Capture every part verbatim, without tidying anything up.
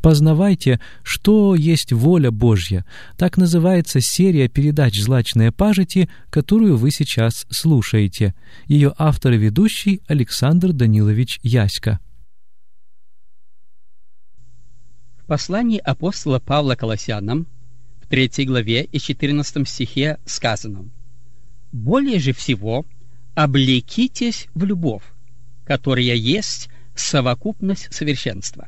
Познавайте, что есть воля Божья. Так называется серия передач «Злачные пажити», которую вы сейчас слушаете. Ее автор и ведущий Александр Данилович Яська. В послании апостола Павла Колоссянам в третьей главе и четырнадцатом стихе сказано: «Более же всего облекитесь в любовь, которая есть совокупность совершенства».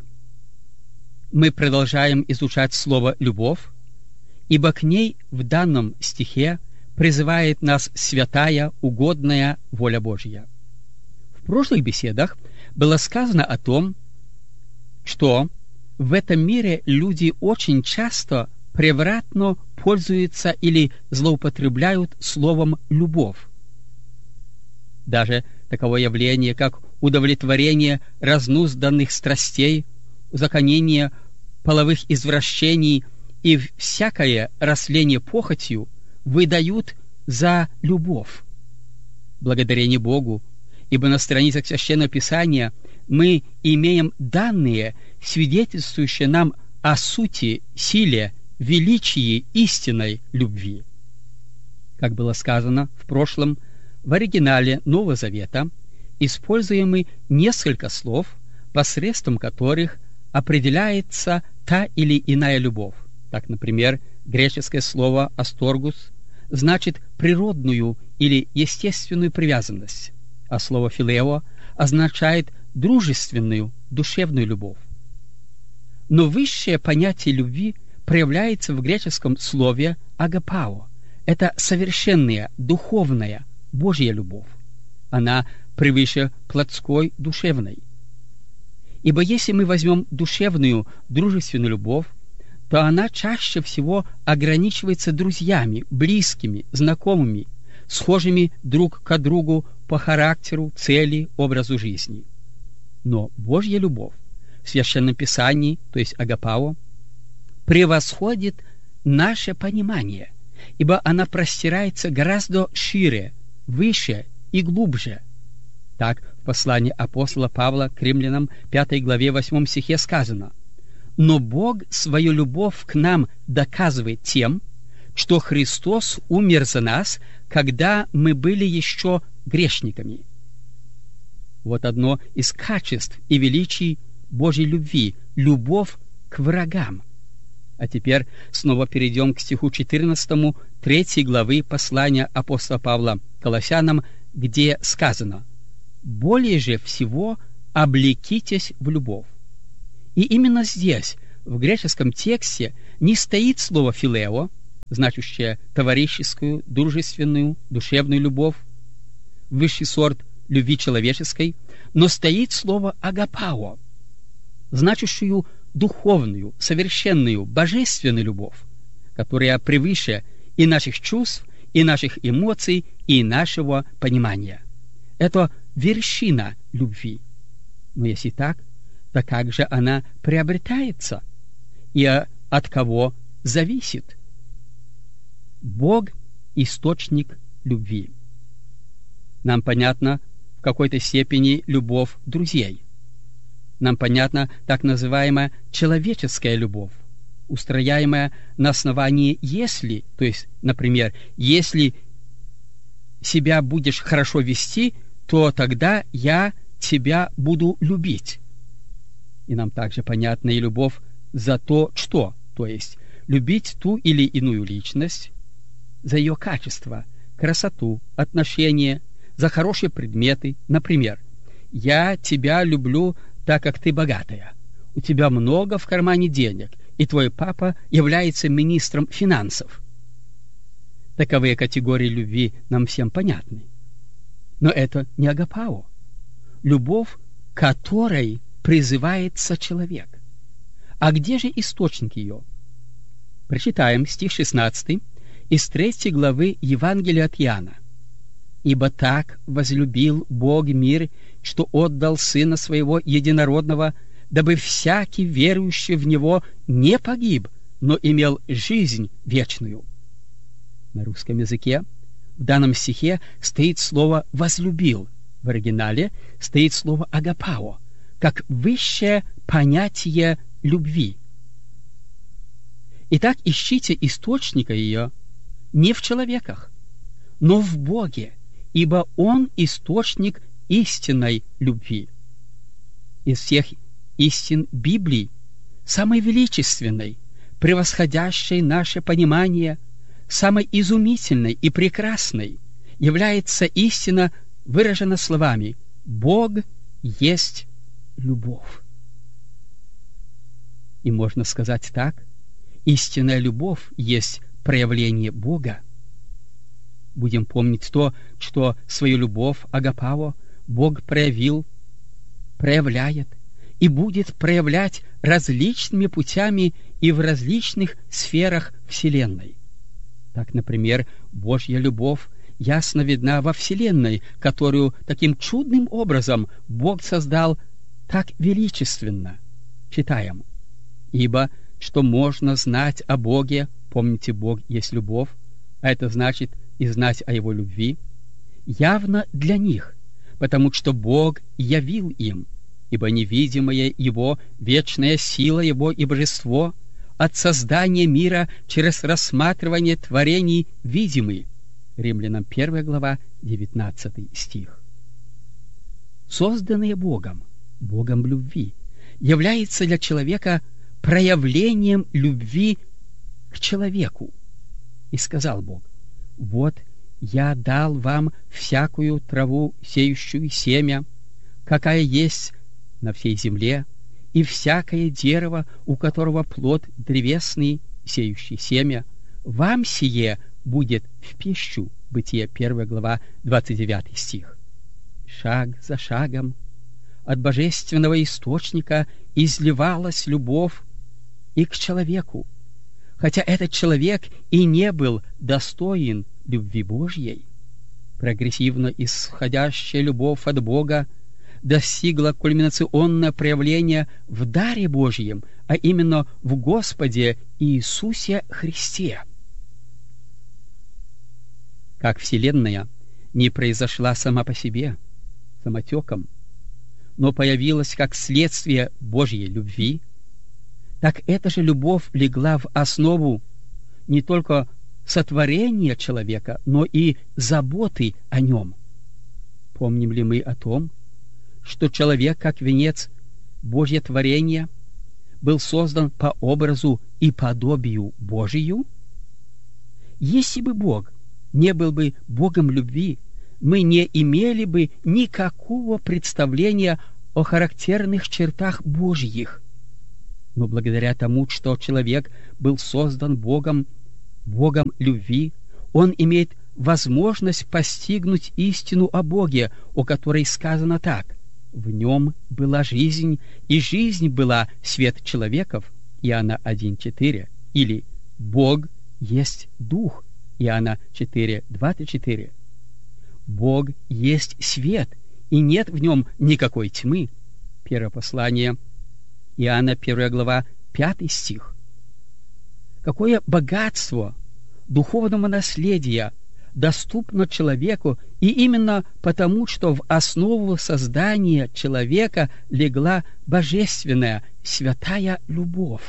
Мы продолжаем изучать слово «любовь», ибо к ней в данном стихе призывает нас святая, угодная воля Божья. В прошлых беседах было сказано о том, что в этом мире люди очень часто превратно пользуются или злоупотребляют словом «любовь». Даже таково явление, как удовлетворение разнузданных страстей, узаконение половых извращений и всякое растление похотью выдают за любовь. Благодарение Богу, ибо на страницах Священного Писания мы имеем данные, свидетельствующие нам о сути, силе, величии истинной любви. Как было сказано в прошлом, в оригинале Нового Завета используемы несколько слов, посредством которых определяется та или иная любовь. Так, например, греческое слово «асторгус» значит природную или естественную привязанность, а слово «филео» означает дружественную, душевную любовь. Но высшее понятие любви проявляется в греческом слове «агапао». Это совершенная, духовная, Божья любовь. Она превыше плотской, душевной. Ибо если мы возьмем душевную, дружественную любовь, то она чаще всего ограничивается друзьями, близкими, знакомыми, схожими друг к другу по характеру, цели, образу жизни. Но Божья любовь в Священном Писании, то есть агапао, превосходит наше понимание, ибо она простирается гораздо шире, выше и глубже. Так, в послании апостола Павла к римлянам пятой главе восьмом стихе сказано: «Но Бог свою любовь к нам доказывает тем, что Христос умер за нас, когда мы были еще грешниками». Вот одно из качеств и величий Божьей любви — любовь к врагам. А теперь снова перейдем к стиху четырнадцатому третьей главы послания апостола Павла Колоссянам, где сказано: «Более же всего облекитесь в любовь». И именно здесь, в греческом тексте, не стоит слово «филео», значащее товарищескую, дружественную, душевную любовь, высший сорт любви человеческой, но стоит слово «агапао», значащую духовную, совершенную, божественную любовь, которая превыше и наших чувств, и наших эмоций, и нашего понимания. Это вершина любви. Но если так, то как же она приобретается? И от кого зависит? Бог — источник любви. Нам понятна в какой-то степени любовь друзей. Нам понятна так называемая человеческая любовь, устрояемая на основании «если», то есть, например, если себя будешь хорошо вести, то тогда я тебя буду любить. И нам также понятна и любовь за то, что, то есть любить ту или иную личность за ее качество, красоту, отношения, за хорошие предметы. Например, я тебя люблю, так как ты богатая, у тебя много в кармане денег, и твой папа является министром финансов. Таковые категории любви нам всем понятны. Но это не агапао, любовь, которой призывается человек. А где же источник ее? Прочитаем стих шестнадцатый из третьей главы Евангелия от Иоанна. «Ибо так возлюбил Бог мир, что отдал Сына Своего Единородного, дабы всякий верующий в Него не погиб, но имел жизнь вечную». На русском языке в данном стихе стоит слово «возлюбил». В оригинале стоит слово «агапао», как высшее понятие любви, Итак, ищите источника ее не в человеках, но в Боге, ибо Он источник истинной любви. Из всех истин Библии самой величественной, превосходящей наше понимание, самой изумительной и прекрасной является истина, выражена словами «Бог есть любовь». И можно сказать так: истинная любовь есть проявление Бога. Будем помнить то, что свою любовь агапаво Бог проявил, проявляет и будет проявлять различными путями и в различных сферах Вселенной. Так, например, Божья любовь ясно видна во Вселенной, которую таким чудным образом Бог создал так величественно. Читаем: «Ибо что можно знать о Боге, помните, Бог есть любовь, а это значит и знать о Его любви, явно для них, потому что Бог явил им, ибо невидимая Его, вечная сила Его и божество от создания мира через рассматривание творений видимы». Римлянам первая глава, девятнадцатый стих. Созданные Богом, Богом любви, является для человека проявлением любви к человеку. И сказал Бог: «Вот я дал вам всякую траву, сеющую семя, какая есть на всей земле, и всякое дерево, у которого плод древесный, сеющий семя, вам сие будет в пищу». Бытие первая глава, двадцать девятый стих. Шаг за шагом от божественного источника изливалась любовь и к человеку, хотя этот человек и не был достоин любви Божьей. Прогрессивно исходящая любовь от Бога достигла кульминационное проявление в даре Божьем, а именно в Господе Иисусе Христе. Как Вселенная не произошла сама по себе, самотеком, но появилась как следствие Божьей любви, так эта же любовь легла в основу не только сотворения человека, но и заботы о нем. Помним ли мы о том, что человек, как венец Божье творение, был создан по образу и подобию Божию? Если бы Бог не был бы Богом любви, мы не имели бы никакого представления о характерных чертах Божьих. Но благодаря тому, что человек был создан Богом, Богом любви, он имеет возможность постигнуть истину о Боге, о которой сказано так: «В нем была жизнь, и жизнь была свет человеков» Иоанна один четыре, или «Бог есть Дух» Иоанна четыре двадцать четыре. Бог есть свет, и нет в нем никакой тьмы. Первое послание Иоанна, первая глава, пятый стих. Какое богатство духовного наследия доступно человеку, и именно потому, что в основу создания человека легла божественная, святая любовь.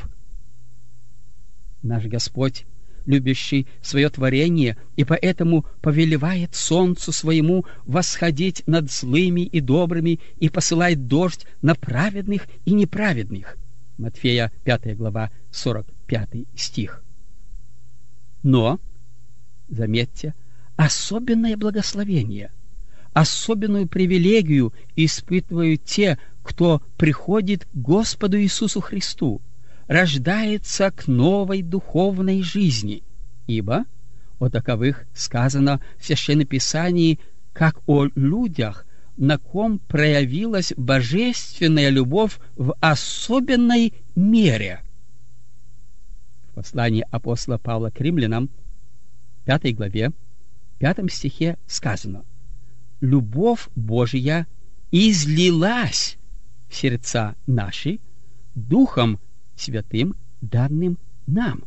Наш Господь, любящий свое творение, и поэтому повелевает солнцу своему восходить над злыми и добрыми и посылает дождь на праведных и неправедных. Матфея пятая глава, сорок пятый стих. Но, заметьте, особенное благословение, особенную привилегию испытывают те, кто приходит к Господу Иисусу Христу, рождается к новой духовной жизни, ибо о таковых сказано в Священном Писании, как о людях, на ком проявилась божественная любовь в особенной мере. В послании апостола Павла к римлянам, пятой главе, пятом стихе сказано: «Любовь Божия излилась в сердца наши Духом Святым, данным нам».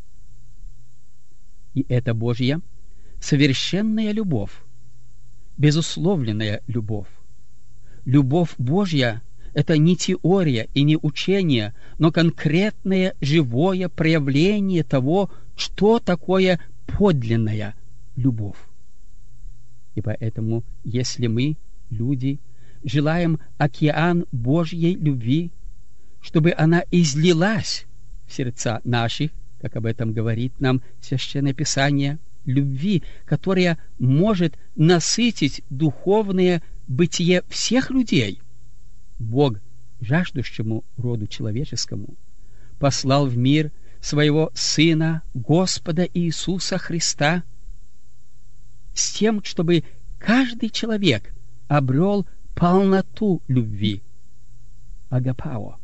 И это Божья совершенная любовь, безусловленная любовь, любовь Божья, это не теория и не учение, но конкретное живое проявление того, что такое подлинная любовь. И поэтому, если мы, люди, желаем океан Божьей любви, чтобы она излилась в сердца наших, как об этом говорит нам Священное Писание, любви, которая может насытить духовное бытие всех людей, Бог, жаждущему роду человеческому, послал в мир своего Сына, Господа Иисуса Христа, с тем, чтобы каждый человек обрел полноту любви, агапао.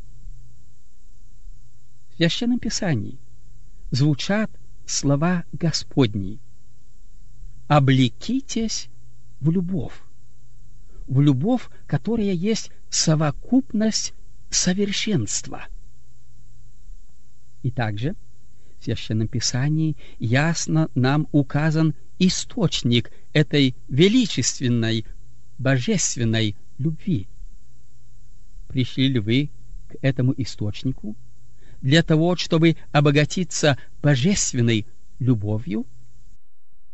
В Священном Писании звучат слова Господни: «Облекитесь в любовь», в любовь, которая есть совокупность совершенства. И также в Священном Писании ясно нам указан источник этой величественной, божественной любви. Пришли ли вы к этому источнику для того, чтобы обогатиться божественной любовью?